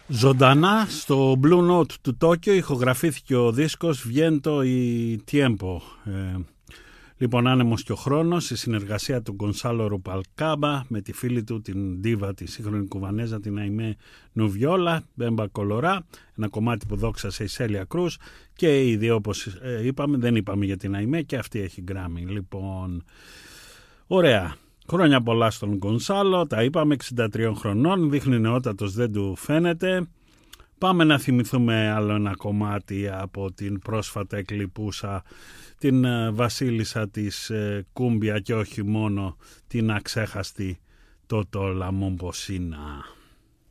Ζωντανά στο Blue Note του Τόκιο ηχογραφήθηκε ο δίσκος Viento y Tiempo. Λοιπόν, Άνεμος και ο χρόνος, η συνεργασία του Γκονσάλο Ρουπαλκάμπα με τη φίλη του, την ντίβα, τη σύγχρονη κουβανέζα, την Αϊμέ Νουβιόλα, Μπέμπα Κολορά, ένα κομμάτι που δόξασε η Σέλια Κρούς, και οι δύο, όπως είπαμε, δεν είπαμε για την Αϊμέ, και αυτή έχει γκράμι. Λοιπόν, ωραία. Χρόνια πολλά στον Γκονσάλο, τα είπαμε, 63 χρονών, δείχνει νεότατος, δεν του φαίνεται. Πάμε να θυμηθούμε άλλο ένα κομμάτι από την πρόσφατα εκλειπούσα, την βασίλισσα της κούμπια, και όχι μόνο, την αξέχαστη Τότο Λαμομποσίνα.